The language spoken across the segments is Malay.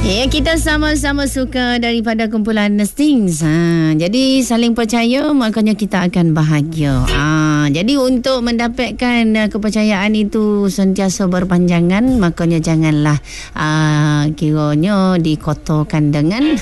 Ya, kita sama-sama suka daripada kumpulan Stings. Jadi saling percaya, makanya kita akan bahagia. Jadi untuk mendapatkan kepercayaan itu sentiasa berpanjangan, makanya janganlah kiranya dikotorkan dengan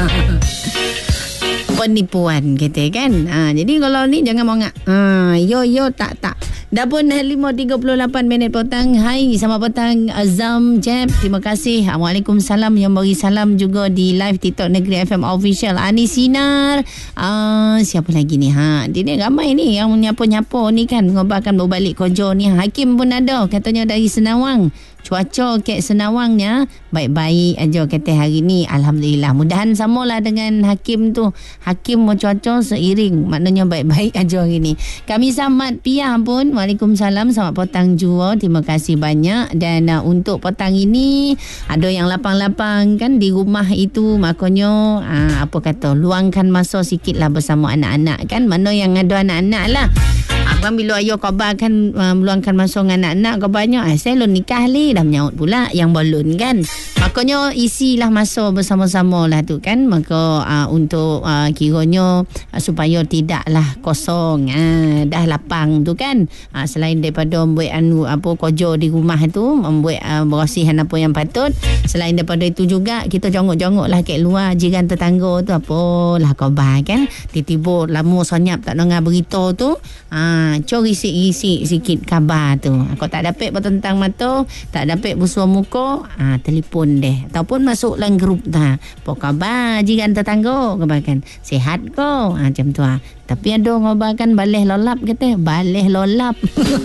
penipuan kita kan. Jadi kalau ni jangan mongak. Yo tak. Dah pun 5.38 petang. Hai, selamat petang Azam Jeb. Terima kasih. Waalaikumsalam yang bagi salam juga di live TikTok Negeri FM Official. Ani Sinar. Siapa lagi ni? Dia ni ramai ni yang nyapa-nyapa ni kan. Ngobarkan berbalik kerja ni. Hakim pun ada. Katanya dari Senawang. Cuaca kat Senawangnya baik-baik aja kata hari ni. Alhamdulillah. Mudahan samalah dengan Hakim tu. Hakim mau cuaca seiring. Maknanya baik-baik aja hari ni. Kami Samad Pia pun. Waalaikumsalam. Selamat petang jua. Terima kasih banyak. Dan untuk petang ini ada yang lapang-lapang kan di rumah itu. Makanya apa kata, luangkan masa sikit lah bersama anak-anak kan. Mana yang ada anak-anak lah. Abang bila ayah khabar kan meluangkan masa dengan anak-anak khabarnya saya belum nikah ni, dah menyaut pula yang balon kan. Makanya isilah masa bersama-sama lah tu kan. Maka untuk kiranya supaya tidaklah kosong, dah lapang tu kan. Selain daripada membuat kerja di rumah tu, membuat bersihan apa yang patut, selain daripada itu juga kita jongok-jongok lah kat luar jiran tetangga tu apalah khabar kan. Tiba-tiba lama senyap tak dengar berita tu, curi risik-risik sikit khabar tu. Kalau tak dapat bertentang mata, tak dapat bersuah muka, telefon deh. Ataupun masuk dalam grup dah. Apa khabar jiran tetangga? Khabarkan, sihat ko? Macam tu. Tapi ada ngabarkan balih lolap kata. Balih lolap.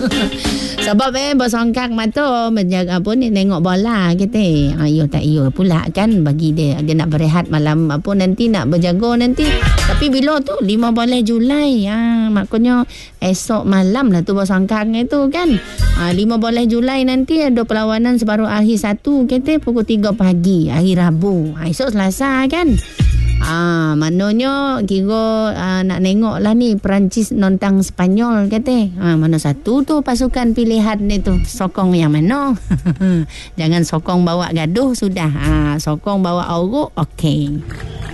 Sebab bersongkak mata menjaga apa ni, tengok bola kata. Iyo tak iyo pula kan, bagi dia nak berehat malam apa nanti, nak berjaga nanti. Tapi bila tu 15 Julai, maknanya esok malam lah tu bersongkak itu kan. 15 Julai nanti ada perlawanan separuh akhir 1 kata pukul 3 pagi hari Rabu. Esok Selasa kan. Maknanya kira nak tengok lah ni Perancis nontang Spanyol kata. Mana satu tu pasukan pilihan ni tu, sokong yang mana? Jangan sokong bawa gaduh sudah. Sokong bawa orok okey.